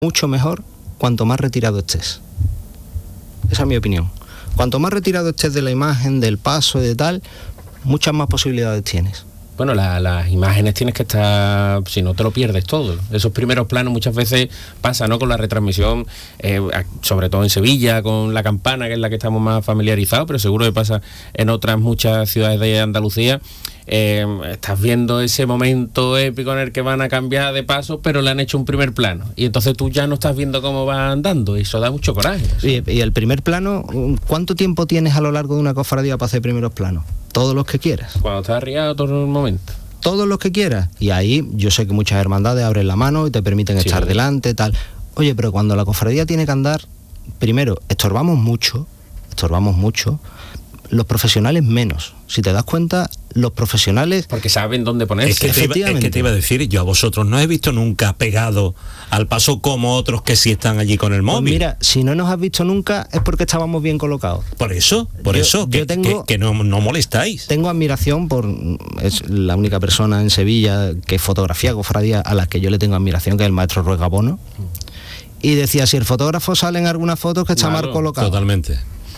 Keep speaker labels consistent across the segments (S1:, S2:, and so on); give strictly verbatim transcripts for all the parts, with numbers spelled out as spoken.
S1: mucho mejor cuanto más retirado estés. Esa es mi opinión. Cuanto más retirado estés de la imagen, del paso y de tal, muchas más posibilidades tienes.
S2: Bueno, la, las imágenes tienes que estar, si no te lo pierdes todo. Esos primeros planos muchas veces pasa, ¿no? Con la retransmisión, eh, sobre todo en Sevilla, con la campana, que es la que estamos más familiarizados, pero seguro que pasa en otras muchas ciudades de Andalucía. Eh, estás viendo ese momento épico en el que van a cambiar de paso, pero le han hecho un primer plano. Y entonces tú ya no estás viendo cómo va andando, y eso da mucho coraje.
S1: Y, y el primer plano, ¿cuánto tiempo tienes a lo largo de una cofradía para hacer primeros planos? Todos los que quieras.
S2: Cuando estás arriado, todo el momento.
S1: Todos los que quieras. Y ahí yo sé que muchas hermandades abren la mano y te permiten sí. estar delante, tal. Oye, pero cuando la cofradía tiene que andar, primero, estorbamos mucho, estorbamos mucho, los profesionales menos. Si te das cuenta, los profesionales...
S2: Porque saben dónde ponerse.
S3: Es que, te iba, es que te iba a decir, yo a vosotros no he visto nunca pegado al paso como otros que sí están allí con el móvil.
S1: Pues mira, si no nos has visto nunca es porque estábamos bien colocados.
S3: Por eso, por yo, eso, que, yo tengo, que, que no, no molestáis.
S1: Tengo admiración por... Es la única persona en Sevilla que fotografía cofradía a la que yo le tengo admiración, que es el maestro Ruiz Gabono. Y decía, si el fotógrafo sale en algunas fotos que está claro, mal colocado.
S3: Totalmente.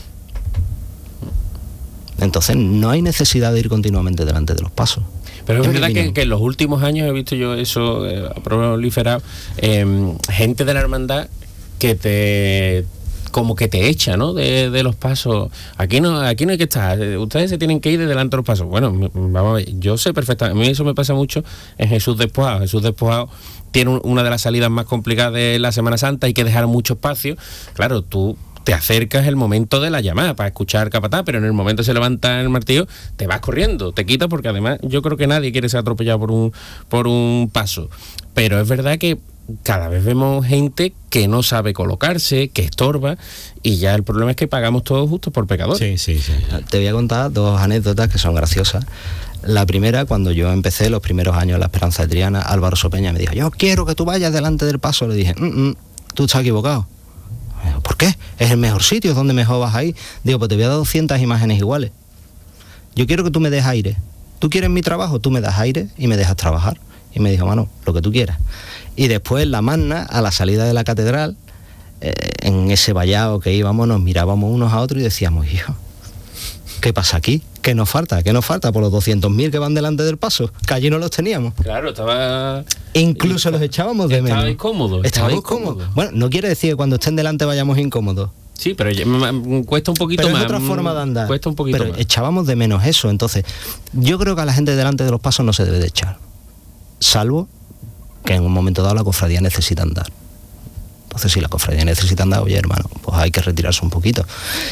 S1: Entonces no hay necesidad de ir continuamente delante de los pasos.
S2: Pero es verdad que, que en los últimos años he visto yo eso eh, proliferado, eh, gente de la hermandad que te como que te echa, ¿no? De, de los pasos. Aquí no, aquí no hay que estar. Ustedes se tienen que ir de delante de los pasos. Bueno, vamos a ver, yo sé perfectamente. A mí eso me pasa mucho en Jesús Despojado. Jesús Despojado tiene una de las salidas más complicadas de la Semana Santa. Hay que dejar mucho espacio. Claro, tú te acercas el momento de la llamada para escuchar capataz, pero en el momento que se levanta el martillo, te vas corriendo, te quitas, porque además yo creo que nadie quiere ser atropellado por un, por un paso. Pero es verdad que cada vez vemos gente que no sabe colocarse, que estorba, y ya el problema es que pagamos todos justos por pecadores.
S3: Sí, sí, sí.
S1: Te voy a contar dos anécdotas que son graciosas. La primera, cuando yo empecé los primeros años en la Esperanza de Triana, Álvaro Sopeña me dijo, yo quiero que tú vayas delante del paso. Le dije, mm, mm, tú estás equivocado. ¿Por qué? Es el mejor sitio, es donde mejor vas a ir. Digo, pues te voy a dar doscientas imágenes iguales. Yo quiero que tú me des aire. Tú quieres mi trabajo, tú me das aire y me dejas trabajar. Y me dijo, mano, lo que tú quieras. Y después la magna, a la salida de la catedral, eh, en ese vallado que íbamos, nos mirábamos unos a otros y decíamos, hijo, ¿qué pasa aquí? ¿Qué nos falta? ¿Qué nos falta por los doscientos mil que van delante del paso? Que allí no los teníamos.
S2: Claro, estaba...
S1: Incluso los echábamos de menos.
S2: Estaba incómodo.
S1: Estábamos cómodos. Bueno, no quiere decir que cuando estén delante vayamos incómodos.
S2: Sí, pero cuesta un poquito
S1: pero
S2: más.
S1: Es otra forma de andar.
S2: Cuesta un poquito
S1: pero
S2: más.
S1: Echábamos de menos eso. Entonces, yo creo que a la gente delante de los pasos no se debe de echar. Salvo que en un momento dado la cofradía necesita andar. Entonces, si la cofradía necesita andar, oye, hermano, pues hay que retirarse un poquito.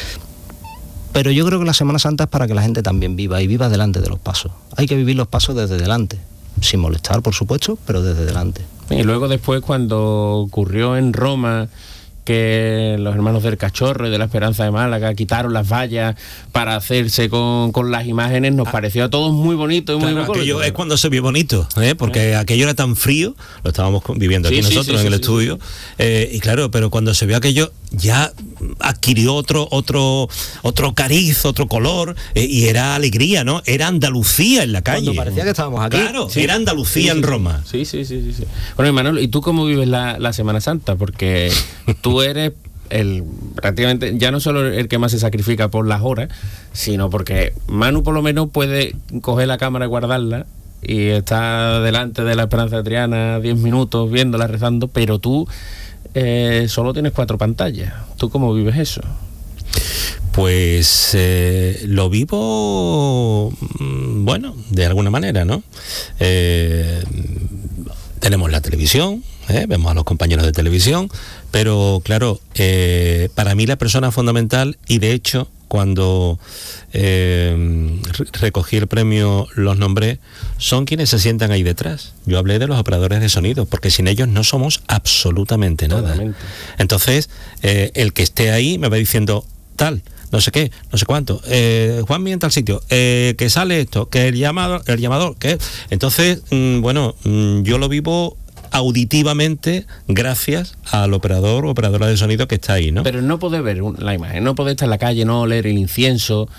S1: Pero yo creo que la Semana Santa es para que la gente también viva y viva delante de los pasos. Hay que vivir los pasos desde delante, sin molestar, por supuesto, pero desde delante.
S2: Y luego después, cuando ocurrió en Roma que los hermanos del Cachorro y de la Esperanza de Málaga quitaron las vallas para hacerse con, con las imágenes, nos ah, pareció a todos muy bonito y muy
S3: claro, aquello es cuando se vio bonito, ¿eh? Porque eh. aquello era tan frío, lo estábamos viviendo aquí sí, nosotros sí, sí, en sí, el sí, estudio, sí. Eh, y claro, pero cuando se vio aquello ya adquirió otro otro otro cariz, otro color, eh, y era alegría, ¿no? Era Andalucía en la calle.
S1: Cuando parecía que estábamos aquí.
S3: Claro,
S2: sí.
S3: Era Andalucía sí, sí, en Roma.
S2: Sí, sí, sí, sí, sí. Bueno, Manolo, ¿y tú cómo vives la, la Semana Santa? Porque tú eres el prácticamente ya no solo el que más se sacrifica por las horas, sino porque Manu por lo menos puede coger la cámara y guardarla y está delante de la Esperanza de Triana diez minutos viéndola, rezando, pero tú eh, solo tienes cuatro pantallas. ¿Tú cómo vives eso?
S3: Pues eh, lo vivo, bueno, de alguna manera, ¿no? Eh, tenemos la televisión, ¿eh? Vemos a los compañeros de televisión, pero claro, eh, para mí la persona fundamental, y de hecho cuando eh, recogí el premio los nombré, son quienes se sientan ahí detrás. Yo hablé de los operadores de sonido, porque sin ellos no somos absolutamente nada. Totalmente. Entonces, eh, el que esté ahí me va diciendo tal, no sé qué, no sé cuánto, eh, Juan en tal sitio, eh, que sale esto, que el llamador, el llamador, que entonces, mmm, bueno, mmm, yo lo vivo auditivamente gracias al operador o operadora de sonido que está ahí, ¿no?
S2: Pero no podés ver la imagen, no podés estar en la calle, no oler el incienso,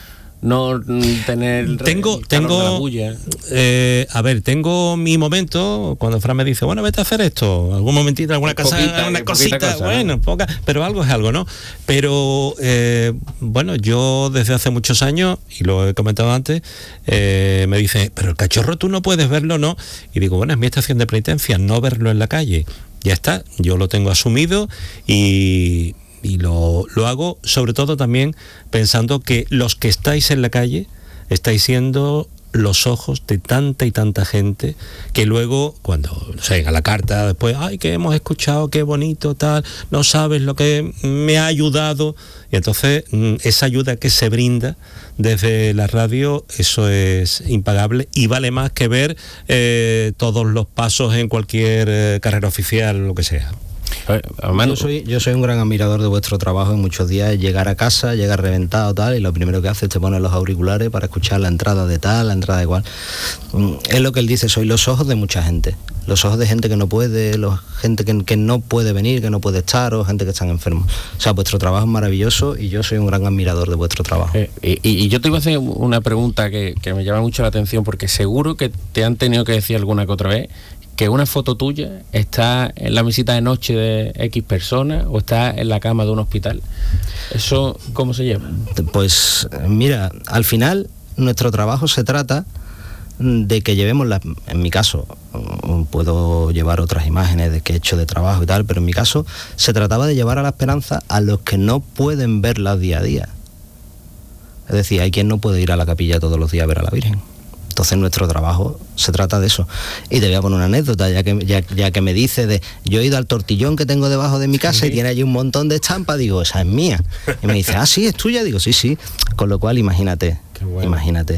S2: no tener
S3: tengo
S2: el calor
S3: tengo
S2: de la bulla.
S3: Eh, a ver, tengo mi momento cuando Fran me dice, bueno, vete a hacer esto, algún momentito, alguna cosa,
S2: Poquita,
S3: alguna
S2: poquita
S3: cosita,
S2: cosa,
S3: bueno,
S2: ¿no?
S3: poca, pero algo es algo, ¿no? Pero eh, bueno, yo desde hace muchos años, y lo he comentado antes, eh, me dice, pero el cachorro tú no puedes verlo, ¿no? Y digo, bueno, es mi estación de penitencia, no verlo en la calle. Ya está, yo lo tengo asumido y, y lo, lo hago sobre todo también pensando que los que estáis en la calle estáis siendo los ojos de tanta y tanta gente que luego, cuando se llega la carta después, ay, que hemos escuchado, qué bonito, tal, no sabes lo que me ha ayudado. Y entonces esa ayuda que se brinda desde la radio, eso es impagable y vale más que ver eh, todos los pasos en cualquier eh, carrera oficial o lo que sea.
S1: Yo soy, yo soy un gran admirador de vuestro trabajo. En muchos días llegar a casa, llegar reventado tal, y lo primero que haces es te pones los auriculares para escuchar la entrada de tal, la entrada de cual. Es lo que él dice, soy los ojos de mucha gente, los ojos de gente que no puede, los, gente que, que no puede venir, que no puede estar, o gente que están enfermos. O sea, vuestro trabajo es maravilloso y yo soy un gran admirador de vuestro trabajo.
S2: Eh, y, y yo te iba a hacer una pregunta que, que me llama mucho la atención, porque seguro que te han tenido que decir alguna que otra vez que una foto tuya está en la mesita de noche de X personas o está en la cama de un hospital. ¿Eso cómo se llama?
S1: Pues mira, al final nuestro trabajo se trata de que llevemos, la, en mi caso, puedo llevar otras imágenes de que he hecho de trabajo y tal, pero en mi caso se trataba de llevar a la esperanza a los que no pueden verla día a día. Es decir, hay quien no puede ir a la capilla todos los días a ver a la Virgen. Entonces nuestro trabajo se trata de eso. Y te voy a poner una anécdota, ya que, ya, ya que me dice de, yo he ido al tortillón que tengo debajo de mi casa, sí, y tiene allí un montón de estampas, digo, esa es mía. Y me dice, ah, sí, es tuya, digo, sí, sí. Con lo cual, imagínate, bueno. imagínate.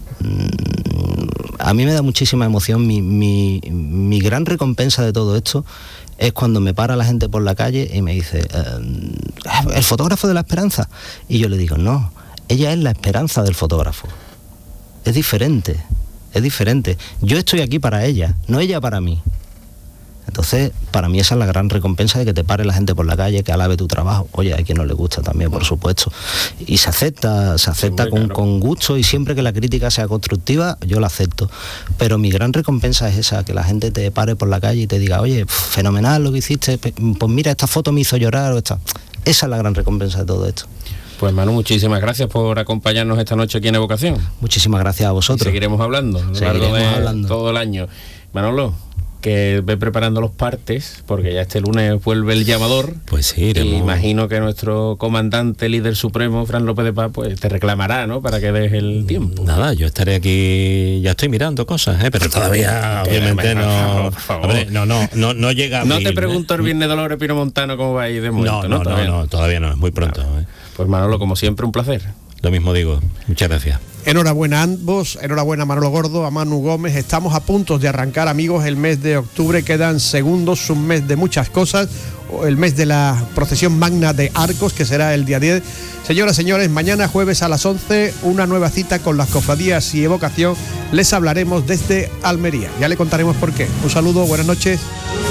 S1: A mí me da muchísima emoción, mi, mi, mi gran recompensa de todo esto es cuando me para la gente por la calle y me dice, ¿el fotógrafo de la esperanza? Y yo le digo, no, ella es la esperanza del fotógrafo. Es diferente, es diferente. Yo estoy aquí para ella, no ella para mí. Entonces, para mí esa es la gran recompensa de que te pare la gente por la calle, que alabe tu trabajo. Oye, hay quien no le gusta también, por supuesto. Y se acepta, se acepta sí, con, claro. con gusto, y siempre que la crítica sea constructiva, yo la acepto. Pero mi gran recompensa es esa, que la gente te pare por la calle y te diga, oye, fenomenal lo que hiciste, pues mira, esta foto me hizo llorar, o esta. Esa es la gran recompensa de todo esto.
S2: Pues Manu, muchísimas gracias por acompañarnos esta noche aquí en Evocación.
S1: Muchísimas gracias a vosotros.
S2: Y seguiremos hablando a lo largo de hablando. todo el año. Manolo, que ve preparando los partes, porque ya este lunes vuelve el llamador.
S3: Pues sí, iremos.
S2: Y imagino que nuestro comandante, líder supremo, Fran López de Paz, pues te reclamará, ¿no?, para que des el tiempo.
S3: Nada, yo estaré aquí, ya estoy mirando cosas, ¿eh? Pero todavía, obviamente, no, por favor. Hombre, no, no, no, no llega a
S2: No
S3: abril,
S2: te pregunto
S3: ¿eh?
S2: el viernes Dolores Pino Montano cómo va a ir de momento,
S3: no, no,
S2: ¿no? Todavía
S3: no, no, todavía no, es muy pronto.
S2: Claro.
S3: ¿eh?
S2: Pues Manolo, como siempre, un placer.
S3: Lo mismo digo, muchas gracias.
S4: Enhorabuena a ambos, enhorabuena a Manolo Gordo, a Manu Gómez. Estamos a punto de arrancar, amigos, el mes de octubre. Quedan segundos, un mes de muchas cosas. El mes de la procesión magna de Arcos, que será el día diez. Señoras, señores, mañana jueves a las once, una nueva cita con las cofradías y Evocación. Les hablaremos desde Almería. Ya le contaremos por qué. Un saludo, buenas noches.